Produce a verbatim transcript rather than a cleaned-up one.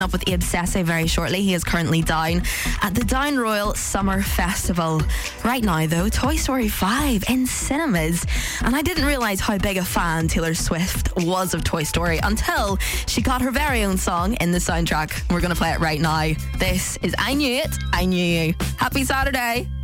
Up with Abe Sesse very shortly. He is currently down at the Down Royal Summer Festival. Right now though, Toy Story five in cinemas, and I didn't realise how big a fan Taylor Swift was of Toy Story until she got her very own song in the soundtrack. We're going to play it right now. This is I Knew It, I Knew You. Happy Saturday.